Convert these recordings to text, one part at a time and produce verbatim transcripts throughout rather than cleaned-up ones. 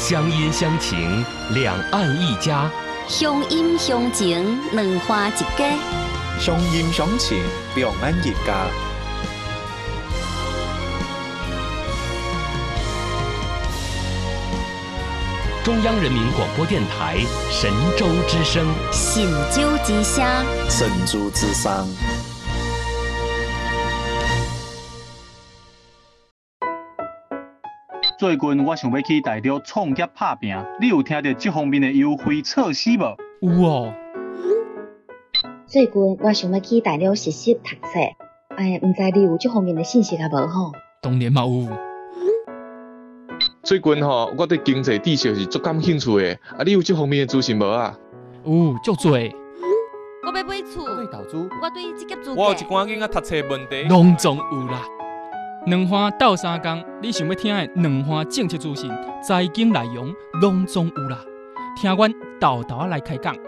乡音乡情，两岸一家； 乡音乡情，两岸一家； 乡音乡情，两岸一家。 中央人民广播电台神州之声， 神州之声， 神州之声。 最近我想要去大陆创业打拼，你有听到这方面的优惠措施无？ 有哦。 最近我想要去大陆实习读册，哎，唔知你有这方面的信息啊无吼？ 当然嘛有。 最近吼，我对经济知识是足感兴趣的，啊，你有这方面的资讯无啊？ 有，足多。 我要买厝， 我对投资， 我对职业资格， 我有一寡囡仔读册问题， 拢总有啦。两岸斗三工，你想要听的两岸政策资讯、财经内容，拢总有啦。听阮豆豆来开讲。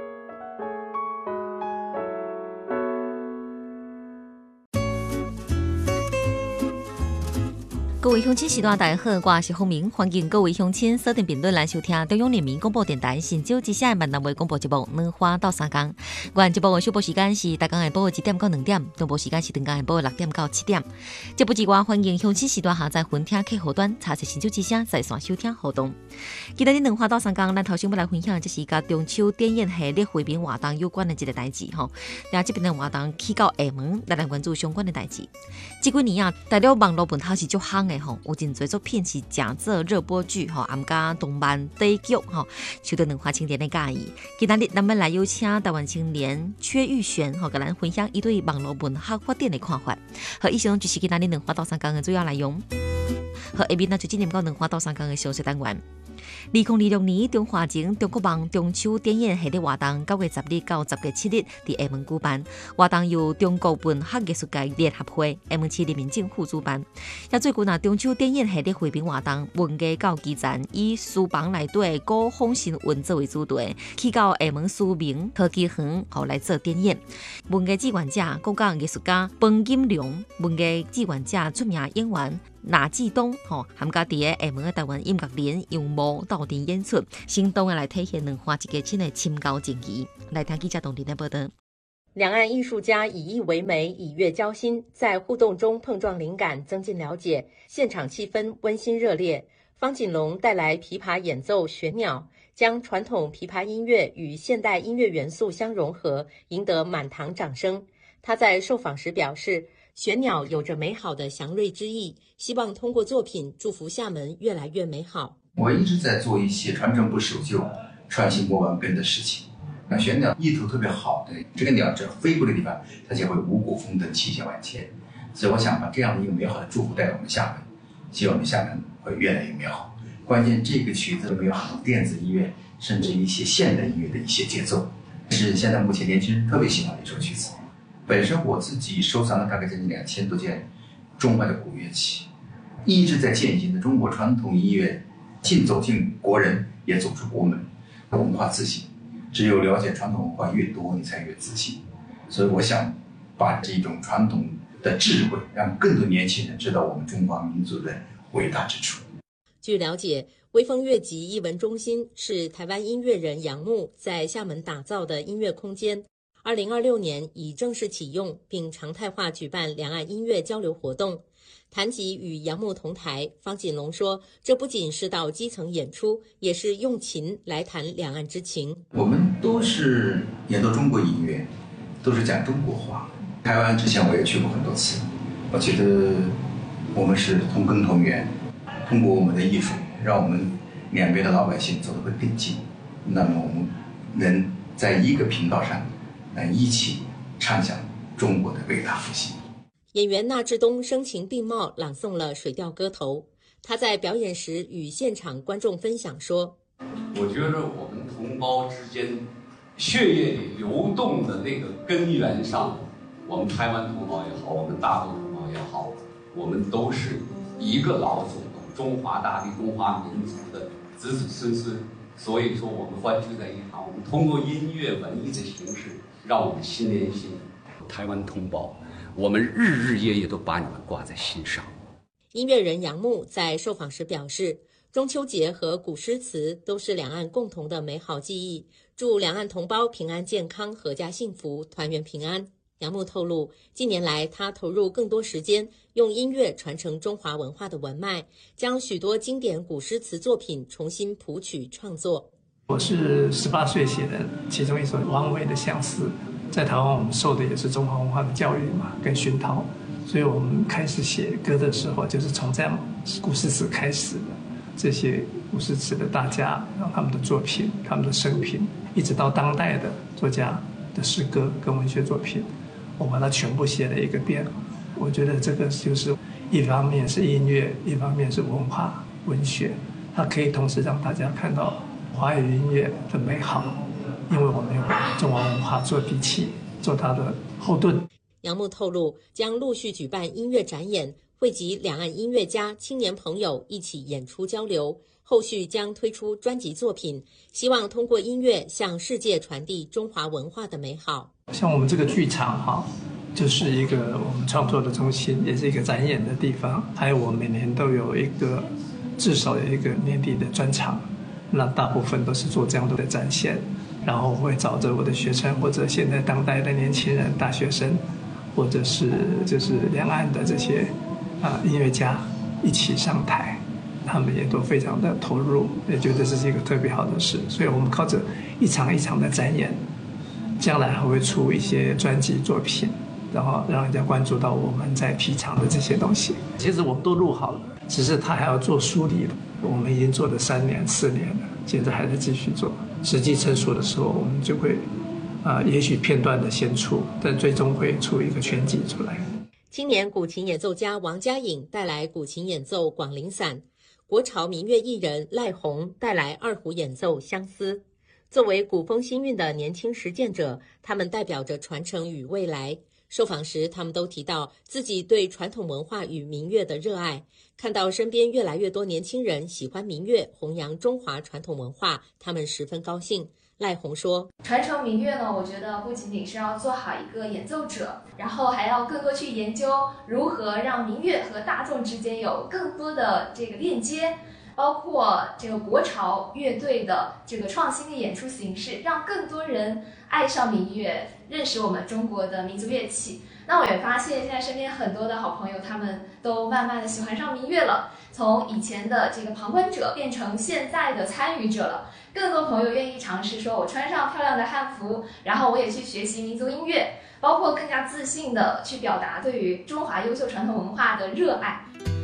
各位乡亲时段大家好，我是洪明，欢迎各位乡亲锁定频率来收听中央人民广播电台神州之声的闽南话广播节目《两岸斗三工》。原节目的首播时间是大江下晡一点到两点，中播时间是长江下晡六点到七点。节目之外，欢迎乡亲时段下载分听客户端查询神州之声在线收听互动。今日两岸斗三工，咱头先要来分享的就是甲中秋点烟系列回民活动有关的一个代志吼。然后这边的活动起到下门，来来关注相关的代志。这几年啊，大陆网络本头是足夯的。有真侪作品是正做热播剧吼，含加动漫、短剧吼，受到两岸青年的介意。今日咱们来邀请台湾青年薛玉璇吼，甲咱分享伊对网络文学发展的看法。和以上就是今日两岸斗三工的主要内容。和下面呢就进入到两岸斗三工的详细单元。二零二六年中华情中国梦中秋点烟系列活动九月十日到十月七日伫厦门举办，活动由中国文学艺术界联合会、厦门市人民政府主办。也最近啊，中秋点烟系列回民活动，文艺到基层以书房内底古风新闻作为主题，去到厦门书明科技园后来做点烟。文艺志愿者、国家艺术家彭金良，文艺志愿者出名演员。那志东吼，含家伫个厦门的台湾音乐联用幕斗阵演出，生动的来体现两岸一家亲的亲交情谊。来听记者董林的报道。 两岸艺术家以艺为媒，以乐交心，在互动中碰撞灵感，增进了解。现场气氛温馨热烈。方锦龙带来琵琶演奏《玄鸟》，将传统琵琶音乐与现代音乐元素相融合，赢得满堂掌声。他在受访时表示，玄鸟有着美好的祥瑞之意，希望通过作品祝福厦门越来越美好。 我一直在做一些传承不守旧、创新不忘根的事情。那玄鸟意图特别好的，这个鸟只要飞过的地方，它就会五谷丰登、气象万千。所以我想把这样的一个美好的祝福带到我们厦门，希望我们厦门会越来越美好。关键这个曲子里面有很多电子音乐，甚至一些现代音乐的一些节奏，是现在目前年轻人特别喜欢的一首曲子。本身我自己收藏了大概将近两千多件中外的古乐器，一直在践行的中国传统音乐，尽走进国人，也走出国门，文化自信。只有了解传统文化越多，你才越自信。所以我想把这种传统的智慧，让更多年轻人知道我们中华民族的伟大之处。 据了解，微风乐集艺文中心是台湾音乐人杨牧在厦门打造的音乐空间。二零二六年已正式启用，并常态化举办两岸音乐交流活动。谈及与杨牧同台，方锦龙说，这不仅是到基层演出，也是用琴来谈两岸之情。 我们都是演奏中国音乐，都是讲中国话。台湾之前我也去过很多次，我觉得我们是同根同源，通过我们的艺术，让我们两边的老百姓走得会更近。那么我们能在一个频道上来一起唱响中国的伟大复兴。 演员纳志东声情并茂朗诵了《水调歌头》，他在表演时与现场观众分享说：“ 我觉得我们同胞之间血液里流动的那个根源上，我们台湾同胞也好，我们大陆同胞也好，我们都是一个老祖宗，中华大地、中华民族的子子孙孙。所以说，我们欢聚在一堂，我们通过音乐文艺的形式，让我们心连心。台湾同胞，我们日日夜夜都把你们挂在心上。” 音乐人杨牧在受访时表示， 中秋节和古诗词都是两岸共同的美好记忆，祝两岸同胞平安健康、阖家幸福、团圆平安。杨牧透露，近年来他投入更多时间，用音乐传承中华文化的文脉，将许多经典古诗词作品重新谱曲创作。 我是十八岁写的其中一首王维的《相思》，在台湾我们受的也是中华文化的教育嘛，跟熏陶，所以我们开始写歌的时候，就是从这样古诗词开始的。这些古诗词的大家，让他们的作品、他们的生平，一直到当代的作家的诗歌跟文学作品，我把它全部写了一个遍。我觉得这个就是一方面是音乐，一方面是文化文学，它可以同时让大家看到华语音乐的美好，因为我们用中华文化做底气，做它的后盾。 杨牧透露，将陆续举办音乐展演，汇集两岸音乐家、青年朋友一起演出交流。后续将推出专辑作品，希望通过音乐向世界传递中华文化的美好。 像我们这个剧场哈，就是一个我们创作的中心，也是一个展演的地方。还有我每年都有一个至少有一个年底的专场，那大部分都是做这样的展现，然后会找着我的学生或者现在当代的年轻人、大学生，或者是就是两岸的这些啊、呃、音乐家一起上台。他们也都非常的投入，也觉得这是一个特别好的事，所以我们靠着一场一场的展演，将来还会出一些专辑作品，然后让人家关注到我们在皮场的这些东西。其实我们都录好了，只是他还要做梳理，我们已经做了三年四年了，现在还在继续做。时机成熟的时候，我们就会啊、呃，也许片段的先出，但最终会出一个全集出来。 青年古琴演奏家王嘉颖带来古琴演奏《广陵散》。国潮民乐艺人赖鸿带来二胡演奏《相思》。作为古风新韵的年轻实践者，他们代表着传承与未来。受访时，他们都提到自己对传统文化与民乐的热爱，看到身边越来越多年轻人喜欢民乐，弘扬中华传统文化，他们十分高兴。赖鸿说， 传承民乐呢，我觉得不仅仅是要做好一个演奏者，然后还要更多去研究如何让民乐和大众之间有更多的这个链接，包括这个国潮乐队的这个创新的演出形式，让更多人爱上民乐，认识我们中国的民族乐器。那我也发现现在身边很多的好朋友，他们都慢慢的喜欢上民乐了，从以前的这个旁观者变成现在的参与者了。更多朋友愿意尝试说，我穿上漂亮的汉服，然后我也去学习民族音乐，包括更加自信的去表达对于中华优秀传统文化的热爱。